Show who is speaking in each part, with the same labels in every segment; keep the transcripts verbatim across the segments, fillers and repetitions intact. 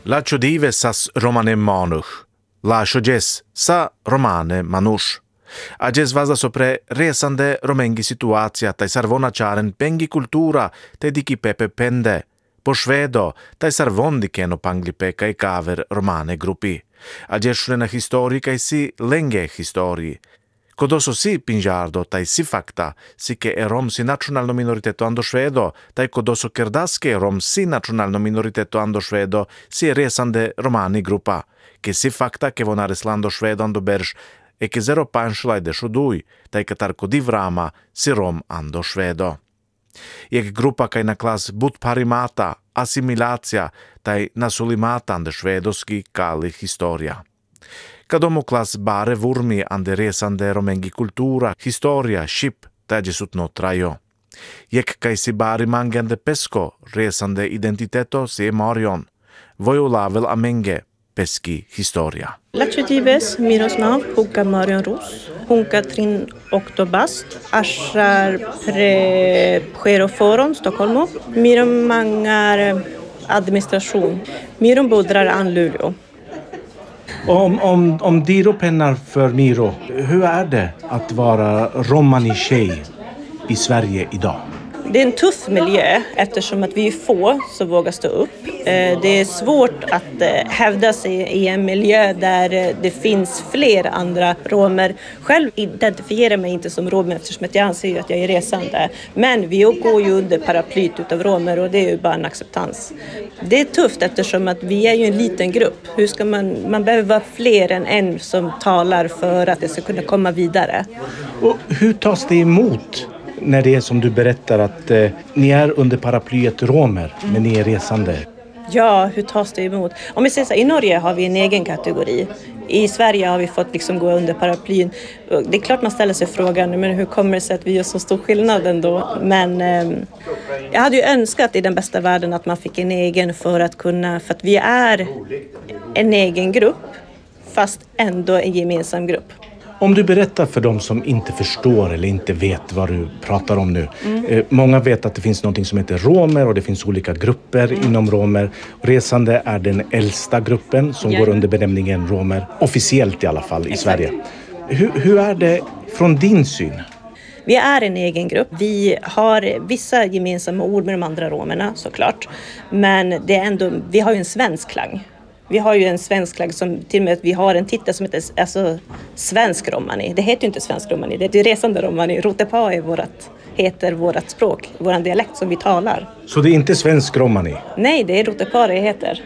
Speaker 1: Lacio dive sas romane manuch, lacio ges sa romane manush. Ages vaza sopre resande romengi situatia, tai sarvona charen pengi cultura, te diki pepe pende. Po švedo, taj sarvondi keno panglipe kaj kaver romane grupi. Agesšurena histori kaj si lenge histori. Kodoso si pinjardo, taj si fakta, si ke e rom si nacionalno minoriteto ando švedo, taj kodoso kerdaske rom si nacionalno minoriteto ando švedo, si resande romani grupa. Ke si fakta ke vonares lando švedo ando berš, e ke zero panšlaj dešo duj, taj katar kodiv rama si rom ando švedo. Jak grupa kaj na klas but parimata, asimilacija, taj nasulimata ande švedoski kali historia. Kadomu klas bare vurmi ande resande romengi kultura, historia, šip, tađe sutno trajo. Jak kaj si bari mangende pesko, resande identiteto si emorion. Voju lavel amenge, peski historia.
Speaker 2: Lacio dives, Miroslav, Hunka Marion Ros, Hunka Trin Oktobast, Ashar Pre Cheroforon, Stockholm, Mirom Mangar Administration, Mirom Bodrar An Luleå.
Speaker 3: Om, om, om Diro pennar för Miro, hur är det att vara romani-tjej i Sverige idag?
Speaker 2: Det är en tuff miljö eftersom att vi är få som vågar stå upp. Det är svårt att hävda sig i en miljö där det finns fler andra romer. Själv identifierar mig inte som romer eftersom att jag anser att jag är resande. Men vi går ju under paraplyt utav romer och det är ju bara en acceptans. Det är tufft eftersom att vi är ju en liten grupp. Hur ska man, man behöver vara fler än en som talar för att det ska kunna komma vidare.
Speaker 3: Och hur tas det emot? När det är som du berättar att eh, ni är under paraplyet romer, mm. men ni är resande.
Speaker 2: Ja, hur tas det emot? Om vi säger så, i Norge har vi en egen kategori. I Sverige har vi fått liksom gå under paraplyn. Det är klart man ställer sig frågan, men hur kommer det sig att vi gör så stor skillnad ändå? Men eh, jag hade ju önskat i den bästa världen att man fick en egen för att kunna, för att vi är en egen grupp, fast ändå en gemensam grupp.
Speaker 3: Om du berättar för dem som inte förstår eller inte vet vad du pratar om nu.
Speaker 2: Mm.
Speaker 3: Eh, många vet att det finns något som heter romer och det finns olika grupper mm. inom romer. Resande är den äldsta gruppen som yeah. går under benämningen romer. Officiellt i alla fall i Exakt. Sverige. Hur, hur är det från din syn?
Speaker 2: Vi är en egen grupp. Vi har vissa gemensamma ord med de andra romerna såklart. Men det är ändå, vi har ju en svensk klang. Vi har ju en svensk klang som till och med att vi har en titel som heter alltså, svensk romani. Det heter ju inte svensk romani, det är ju resande romani. Rotepaa är vårat, heter vårat språk, våran dialekt som vi talar.
Speaker 3: Så det är inte svensk romani?
Speaker 2: Nej, det är Rotepaa det heter.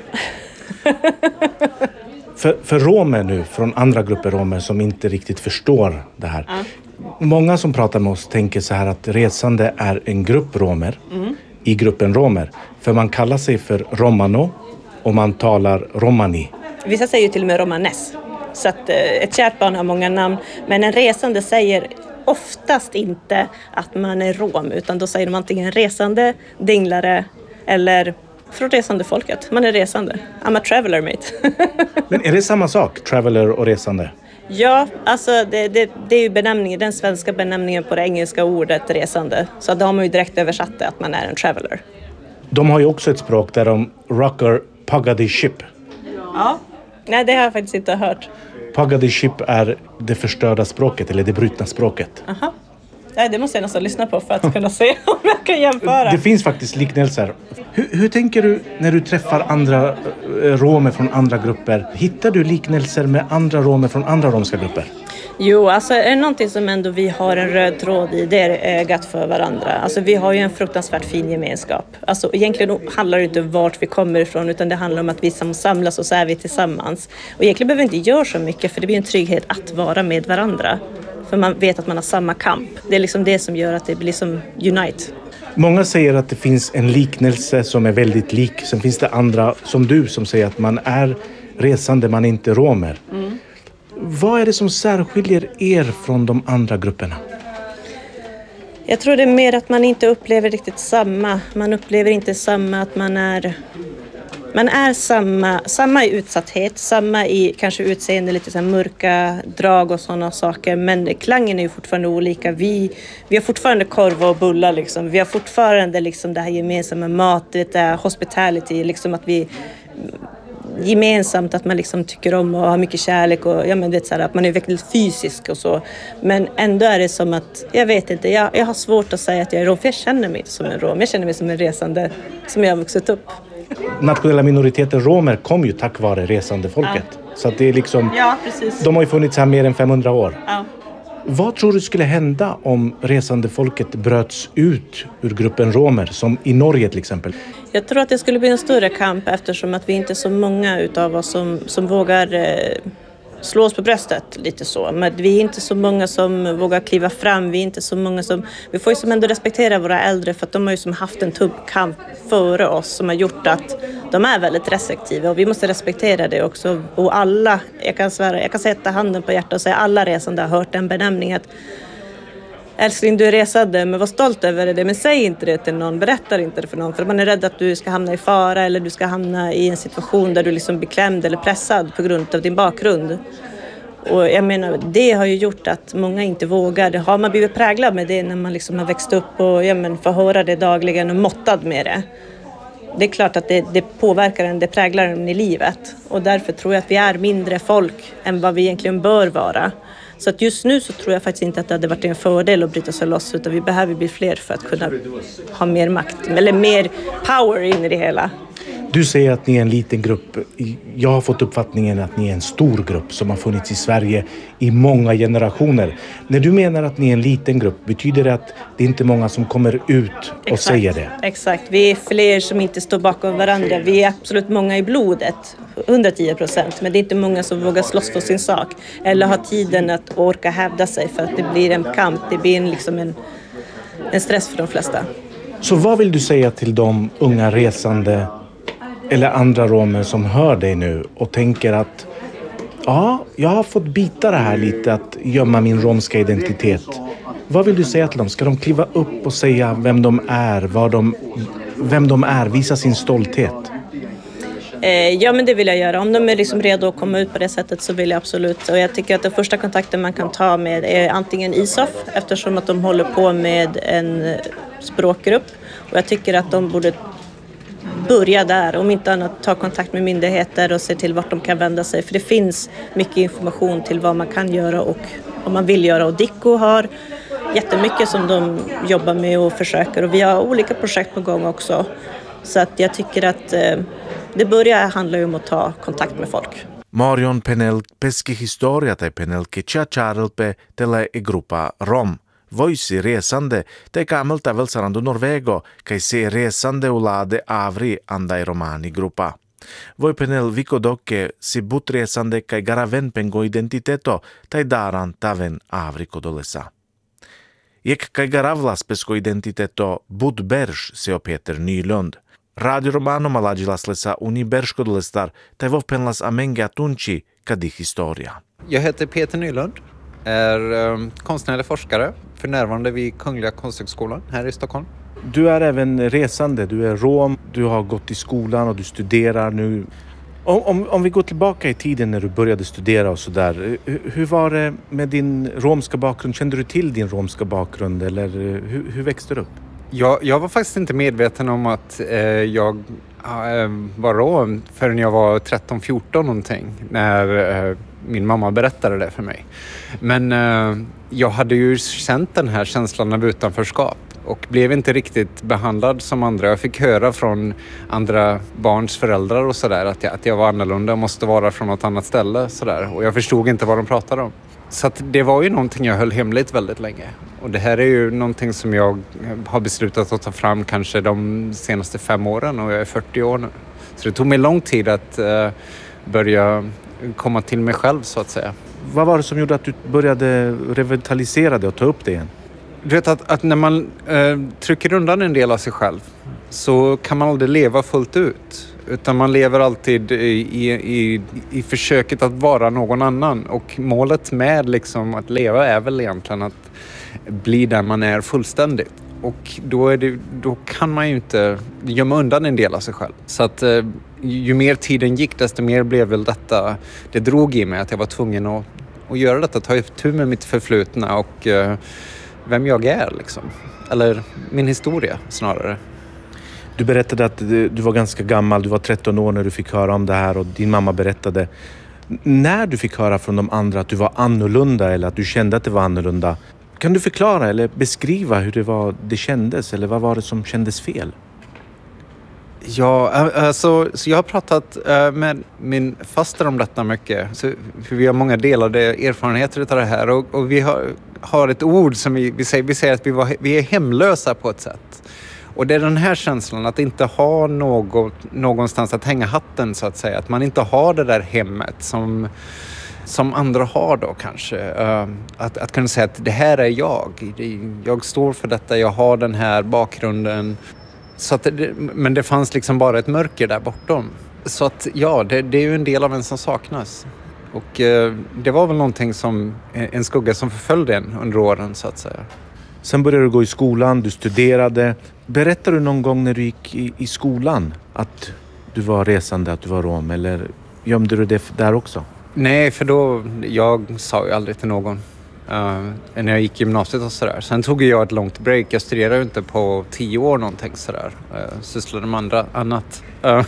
Speaker 3: för, för romer nu, från andra grupper romer som inte riktigt förstår det här.
Speaker 2: Ja.
Speaker 3: Många som pratar med oss tänker så här att resande är en grupp romer mm. i gruppen romer. För man kallar sig för romano. Och man talar romani.
Speaker 2: Vissa säger ju till och med romanes. Så att eh, ett kärt barn har många namn. Men en resande säger oftast inte att man är rom. Utan då säger de antingen resande, dinglare eller från resande folket. Man är resande. I'm a traveler, mate.
Speaker 3: Men är det samma sak, traveler och resande?
Speaker 2: Ja, alltså det, det, det är ju benämningen, den svenska benämningen på det engelska ordet resande. Så då har man ju direkt översatt det att man är en traveler.
Speaker 3: De har ju också ett språk där de rockar Pagadi ship.
Speaker 2: Ja, nej det har jag faktiskt inte hört.
Speaker 3: Pagadi ship är det förstörda språket eller det brutna språket.
Speaker 2: Aha. Nej, det måste jag nästan lyssna på för att kunna se om jag kan jämföra.
Speaker 3: Det finns faktiskt liknelser. Hur, hur tänker du när du träffar andra romer från andra grupper? Hittar du liknelser med andra romer från andra romska grupper?
Speaker 2: Jo, alltså är det någonting som ändå vi har en röd tråd i, det är ögat för varandra. Alltså vi har ju en fruktansvärt fin gemenskap. Alltså egentligen handlar det inte om vart vi kommer ifrån utan det handlar om att vi samlas och så är vi tillsammans. Och egentligen behöver vi inte göra så mycket för det blir en trygghet att vara med varandra. För man vet att man har samma kamp. Det är liksom det som gör att det blir som unite.
Speaker 3: Många säger att det finns en liknelse som är väldigt lik. Sen finns det andra som du som säger att man är resande, man är inte romer. Mm. Vad är det som särskiljer er från de andra grupperna?
Speaker 2: Jag tror det är mer att man inte upplever riktigt samma. Man upplever inte samma att man är... Man är samma, samma i utsatthet, samma i kanske utseende, lite så här mörka drag och sådana saker. Men klangen är ju fortfarande olika. Vi, vi har fortfarande korv och bullar liksom. Vi har fortfarande liksom det här gemensamma mat, det här hospitality, liksom att vi... gemensamt att man liksom tycker om och har mycket kärlek och ja, men vet, så här, att man är väldigt fysisk och så. Men ändå är det som att, jag vet inte, jag, jag har svårt att säga att jag är rom, för jag känner mig inte som en rom. Jag känner mig som en resande som jag har vuxit upp.
Speaker 3: Nationella minoriteter romer kom ju tack vare resande folket. Ja. Så att det är liksom,
Speaker 2: ja, precis.
Speaker 3: De har ju funnits här mer än femhundra år.
Speaker 2: Ja.
Speaker 3: Vad tror du skulle hända om resande folket bröts ut ur gruppen romer, som i Norge till exempel?
Speaker 2: Jag tror att det skulle bli en större kamp eftersom att vi inte är så många utav oss som, som vågar eh, slå oss på bröstet lite så. Men vi är inte så många som vågar kliva fram, vi är inte så många som... Vi får ju som ändå respektera våra äldre för att de har ju som haft en tuff kamp före oss som har gjort att de är väldigt restriktiva och vi måste respektera det också. Och alla, jag kan svära, jag kan sätta handen på hjärtat och säga alla resande har hört den benämningen att älskling, du är resande, men var stolt över det. Men säg inte det till någon, berättar inte det för någon. För man är rädd att du ska hamna i fara eller du ska hamna i en situation där du liksom blir klämd eller pressad på grund av din bakgrund. Och jag menar, det har ju gjort att många inte vågar. Det har man blivit präglad med det när man liksom har växt upp och ja, men får höra det dagligen och måttad med det. Det är klart att det, det påverkar en, det präglar en i livet. Och därför tror jag att vi är mindre folk än vad vi egentligen bör vara. Så att just nu så tror jag faktiskt inte att det hade varit en fördel att bryta sig loss, utan vi behöver bli fler för att kunna ha mer makt eller mer power in i det hela.
Speaker 3: Du säger att ni är en liten grupp. Jag har fått uppfattningen att ni är en stor grupp som har funnits i Sverige i många generationer. När du menar att ni är en liten grupp, betyder det att det inte är många som kommer ut och exakt, säger det?
Speaker 2: Exakt, vi är fler som inte står bakom varandra. Vi är absolut många i blodet, hundratio procent. Men det är inte många som vågar slåss för sin sak. Eller har tiden att orka hävda sig för att det blir en kamp. Det blir en, liksom en, en stress för de flesta.
Speaker 3: Så vad vill du säga till de unga resande eller andra romer som hör dig nu och tänker att ja, jag har fått bita det här lite att gömma min romska identitet. Vad vill du säga till dem? Ska de kliva upp och säga vem de är, vad de, vem de är, visa sin stolthet?
Speaker 2: Eh, ja, men det vill jag göra. Om de är liksom redo att komma ut på det sättet så vill jag absolut. Och jag tycker att den första kontakten man kan ta med är antingen I S O F eftersom att de håller på med en språkgrupp. Och jag tycker att de borde börja där, om inte annat ta kontakt med myndigheter och se till vart de kan vända sig. För det finns mycket information till vad man kan göra och vad man vill göra. Och Dicko har jättemycket som de jobbar med och försöker. Och vi har olika projekt på gång också. Så att jag tycker att eh, det börjar handla om att ta kontakt med folk.
Speaker 1: Marion Penel peski historia tai penelki chararelpe tele e gruppa rom. Voisi resande te kamelta vel sarando Norvego kai se resande ulade avri andai romani gruppa. Voi penel vico dokke si but resande kai garaven pengo identiteto tai daran taven avri kodolesa. Jek kai garavlas pesko identiteto but berš seo Peter Nylund. Radio Romano malagilas lesa uni berškodolestar tai vov penlas amenge atunci kadi historia.
Speaker 4: Jag heter Peter Nylund, är um, konstnärlig forskare för närvarande vid Kungliga Konsthögskolan här i Stockholm.
Speaker 3: Du är även resande, du är rom, du har gått i skolan och du studerar nu. Om, om, om vi går tillbaka i tiden när du började studera och sådär, hur, hur var det med din romska bakgrund? Kände du till din romska bakgrund eller hur, hur växte du upp?
Speaker 4: Jag, jag var faktiskt inte medveten om att eh, jag eh, var rom förrän jag var tretton fjorton någonting när eh, min mamma berättade det för mig. Men eh, jag hade ju känt den här känslan av utanförskap och blev inte riktigt behandlad som andra. Jag fick höra från andra barns föräldrar och sådär att jag, att jag var annorlunda och måste vara från något annat ställe. Sådär. Och jag förstod inte vad de pratade om. Så att det var ju någonting jag höll hemligt väldigt länge. Och det här är ju någonting som jag har beslutat att ta fram kanske de senaste fem åren och jag är fyrtio år nu. Så det tog mig lång tid att uh, börja komma till mig själv så att säga.
Speaker 3: Vad var det som gjorde att du började revitalisera det och ta upp det igen?
Speaker 4: Du vet att, att när man uh, trycker undan en del av sig själv så kan man aldrig leva fullt ut. Utan man lever alltid i, i, i försöket att vara någon annan. Och målet med liksom att leva är väl egentligen att bli där man är fullständigt. Och då, är det, då kan man ju inte gömma undan en del av sig själv. Så att ju mer tiden gick desto mer blev väl detta. Det drog i mig att jag var tvungen att, att göra detta. Ta tur med mitt förflutna och uh, vem jag är liksom. Eller min historia snarare.
Speaker 3: Du berättade att du var ganska gammal, du var tretton år när du fick höra om det här och din mamma berättade. När du fick höra från de andra att du var annorlunda eller att du kände att det var annorlunda, kan du förklara eller beskriva hur det var det kändes eller vad var det som kändes fel?
Speaker 4: Ja, alltså, så jag har pratat med min faster om detta mycket. Så, för vi har många delade erfarenheter av det här och, och vi har, har ett ord som vi, vi, säger, vi säger att vi, var, vi är hemlösa på ett sätt. Och det är den här känslan att inte ha något, någonstans att hänga hatten så att säga. Att man inte har det där hemmet som, som andra har då kanske. Att, att kunna säga att det här är jag. Jag står för detta, jag har den här bakgrunden. Så att det, men det fanns liksom bara ett mörker där bortom. Så att ja, det, det är ju en del av en som saknas. Och eh, det var väl någonting som, en skugga som förföljde en under åren så att säga.
Speaker 3: Sen började du gå i skolan, du studerade. Berättade du någon gång när du gick i, i skolan att du var resande, att du var rom? Eller gömde du det där också?
Speaker 4: Nej, för då, jag sa ju aldrig till någon. Uh, när jag gick i gymnasiet och sådär. Sen tog jag ett långt break. Jag studerade ju inte på tio år någonting sådär. Uh, sysslade med andra, annat. Uh,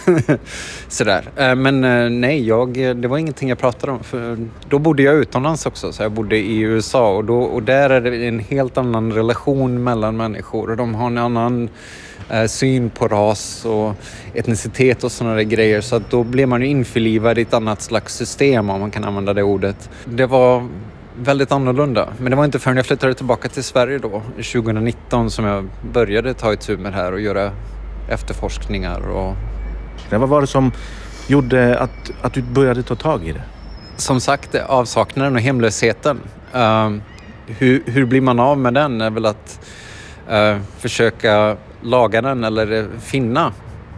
Speaker 4: sådär. Uh, men uh, nej, jag, det var ingenting jag pratade om. För då bodde jag utomlands också. Så jag bodde i U S A. Och, då, och där är det en helt annan relation mellan människor. Och de har en annan uh, syn på ras och etnicitet och sådana där grejer. Så att då blev man ju införlivad i ett annat slags system, om man kan använda det ordet. Det var väldigt annorlunda. Men det var inte förrän jag flyttade tillbaka till Sverige då, tjugonitton, som jag började ta itu med det här och göra efterforskningar. Och...
Speaker 3: Det, vad var det som gjorde att, att du började ta tag i det?
Speaker 4: Som sagt, avsaknaden och hemlösheten. Uh, hur, hur blir man av med den är väl att uh, försöka laga den eller finna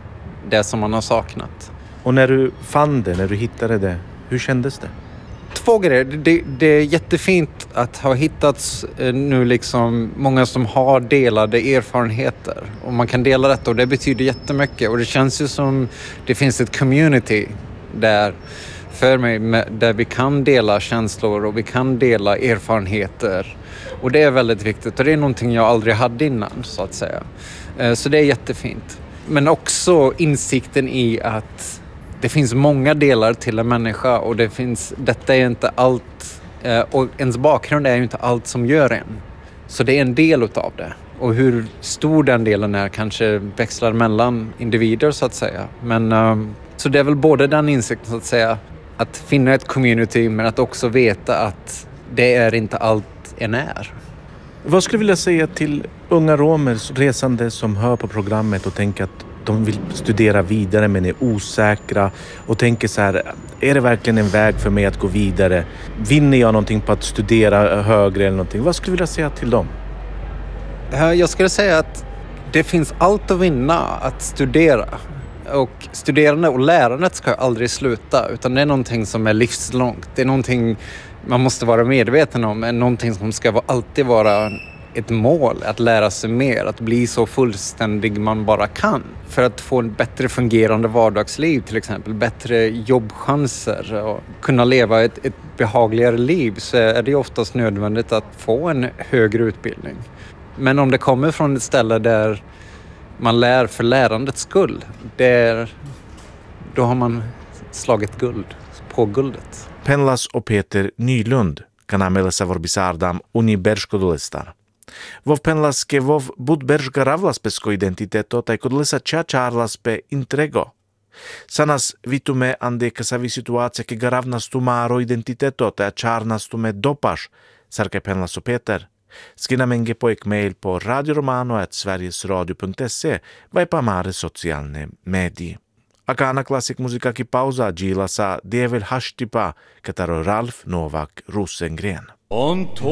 Speaker 4: det som man har saknat.
Speaker 3: Och när du fann det, när du hittade det, hur kändes det?
Speaker 4: Två grejer. Det, det är jättefint att ha hittats nu liksom många som har delade erfarenheter. Och man kan dela detta och det betyder jättemycket. Och det känns ju som det finns ett community där för mig med, där vi kan dela känslor och vi kan dela erfarenheter. Och det är väldigt viktigt och det är någonting jag aldrig hade innan så att säga. Så det är jättefint. Men också insikten i att det finns många delar till en människa och det finns, detta är inte allt, och ens bakgrund är ju inte allt som gör en. Så det är en del utav det. Och hur stor den delen är kanske växlar mellan individer så att säga. Men så det är väl både den insikten så att säga, att finna ett community men att också veta att det är inte allt en är.
Speaker 3: Vad skulle du vilja säga till unga romer resande som hör på programmet och tänker att de vill studera vidare men är osäkra och tänker så här, är det verkligen en väg för mig att gå vidare? Vinner jag någonting på att studera högre eller någonting? Vad skulle du vilja säga till dem?
Speaker 4: Jag skulle säga att det finns allt att vinna att studera. Och studerande och lärandet ska aldrig sluta utan det är någonting som är livslångt. Det är någonting man måste vara medveten om. Det är någonting som ska alltid vara ett mål, att lära sig mer, att bli så fullständig man bara kan. För att få en bättre fungerande vardagsliv till exempel, bättre jobbchanser och kunna leva ett, ett behagligare liv så är det oftast nödvändigt att få en högre utbildning. Men om det kommer från ett ställe där man lär för lärandets skull, där, då har man slagit guld på guldet.
Speaker 1: Penlas och Peter Nylund kanamela savorbisardam uni berškodolestar. Vov penlas ke vov bud beršga ravlaspesko identiteto tai kodolesa cha charlaspe intrego. Sanas vitume ande kasavi situacija ke garavnas tumaro identiteto tai charnas tume dopaš, sarke Penlas och Peter. Skrina menge poik mail på radioromano at sverigesradio punkt se vai pamare socialne mediji. Akana klasik muzika ki pauza gila sa Devel Hashtipa kataro Ralf Novak Rosengren.
Speaker 5: On